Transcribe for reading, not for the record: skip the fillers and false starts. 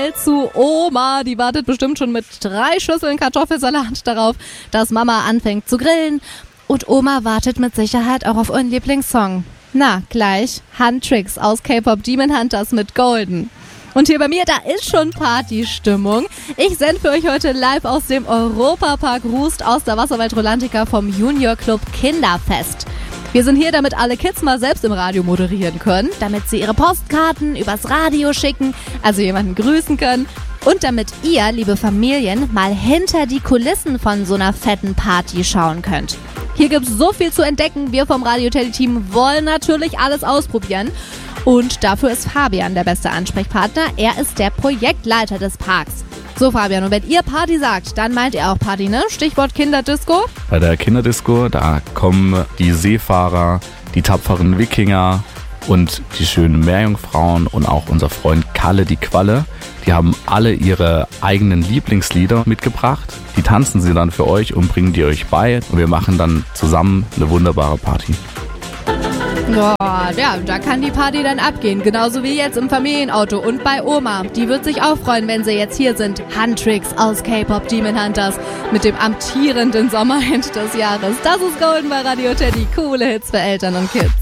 zu Oma. Die wartet bestimmt schon mit 3 Schüsseln Kartoffelsalat darauf, dass Mama anfängt zu grillen. Und Oma wartet mit Sicherheit auch auf euren Lieblingssong. Na, gleich Handtricks aus K-Pop Demon Hunters mit Golden. Und hier bei mir, da ist schon Partystimmung. Ich sende für euch heute live aus dem Europapark Rust aus der Wasserwelt Rolantica vom Junior Club Kinderfest. Wir sind hier, damit alle Kids mal selbst im Radio moderieren können, damit sie ihre Postkarten übers Radio schicken, also jemanden grüßen können und damit ihr, liebe Familien, mal hinter die Kulissen von so einer fetten Party schauen könnt. Hier gibt's so viel zu entdecken. Wir vom Radio Teddy Team wollen natürlich alles ausprobieren. Und dafür ist Fabian der beste Ansprechpartner. Er ist der Projektleiter des Parks. So Fabian, und wenn ihr Party sagt, dann meint ihr auch Party, ne? Stichwort Kinderdisco? Bei der Kinderdisco, da kommen die Seefahrer, die tapferen Wikinger und die schönen Meerjungfrauen und auch unser Freund Kalle die Qualle. Die haben alle ihre eigenen Lieblingslieder mitgebracht. Die tanzen sie dann für euch und bringen die euch bei. Und wir machen dann zusammen eine wunderbare Party. Ja, da kann die Party dann abgehen. Genauso wie jetzt im Familienauto und bei Oma. Die wird sich auch freuen, wenn sie jetzt hier sind. Handtricks aus K-Pop Demon Hunters mit dem amtierenden Sommerhit des Jahres. Das ist Golden bei Radio Teddy. Coole Hits für Eltern und Kids.